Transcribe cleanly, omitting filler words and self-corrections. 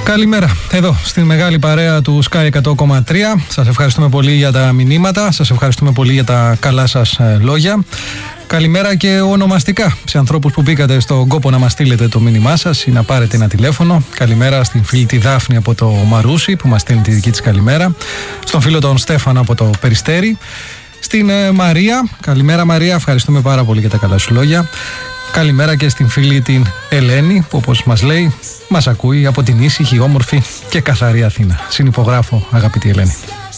Καλημέρα, εδώ στην μεγάλη παρέα του Sky 100,3. Σας ευχαριστούμε πολύ για τα μηνύματα, σας ευχαριστούμε πολύ για τα καλά σας λόγια. Καλημέρα και ονομαστικά σε ανθρώπους που μπήκατε στον κόπο να μας στείλετε το μήνυμά σας ή να πάρετε ένα τηλέφωνο. Καλημέρα στην φίλη τη Δάφνη από το Μαρούσι που μας στέλνει τη δική της καλημέρα. Στον φίλο τον Στέφανο από το Περιστέρι. Στην Μαρία, καλημέρα Μαρία, ευχαριστούμε πάρα πολύ για τα καλά σου λόγια. Καλημέρα και στην φίλη την Ελένη που, όπως μας λέει, μας ακούει από την ήσυχη, όμορφη και καθαρή Αθήνα. Συνυπογράφω, αγαπητή Ελένη.